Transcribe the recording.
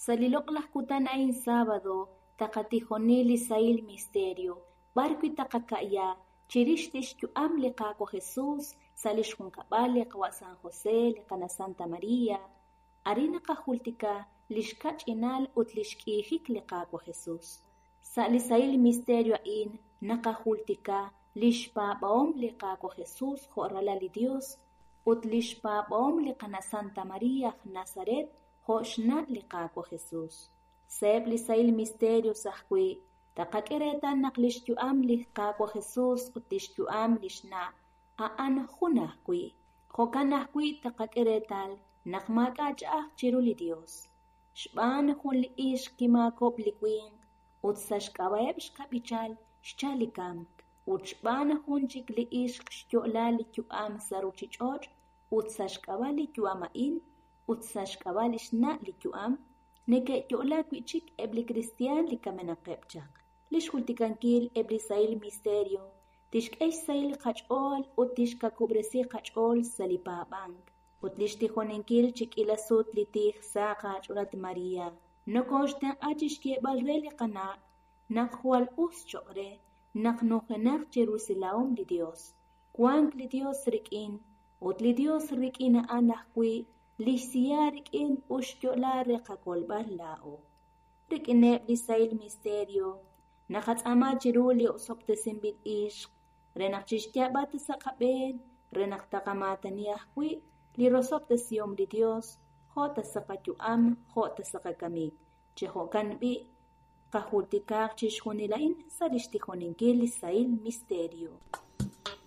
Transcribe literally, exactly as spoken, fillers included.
Saliloklah kutan ain sábado, takatijonili sail misterio, barco itakakaya, chirishtish tu amli kako Jesús, salish junkabali kawa San José, lekana Santa María, arina kajultika, lishkach inal utlishkihik lekako Jesús. Sali sail misterio in, nakajultika, lishpa baom lekako Jesús, joralali Dios, utlishpa baom lekana Santa María, Nazaret, hoshna lekako Jesús. Seb li sail misterio sahkwi, takakeretan naklishtu am lekako Jesús, utlishtu am lishna, aan hunahkwi, hokanahkwi takakeretal, nakmakachah chiruli Dios. Shban hun li ish kimakop likwin, utsashkabaeb shkapichal, shchalikamk, utshban hun chik li ish shtyola li am saruchichoj, utsashkabali amain, utsashkabali shna li am, neke yola kwichik ebli cristian li kamenakepchak. Lish hultikankil ebli sail misterio, tishk eish sail kachol, utishka kubresi kachol salipabang. Utlishti jonenkil chik ilasut litih saqach urat María. No koshten achish balreli kana, nak hual us chokre, nak nojenak Jerusalem li Dios. Kuank li Dios rikin, ut li Dios rikin anahkwi, lishsiya rikin ushtyola rekakol lao. Rikine li sail misterio, nakats ama jiruli usopte simbil ishq, renak chishtya bat sakaben, renak takamata niyahkwi, li rosop de siom li Dios, jota sakatu am, jota sakakamik, cheho kanbi, kahultikak chishunilain, salishtijonenkil sail misterio.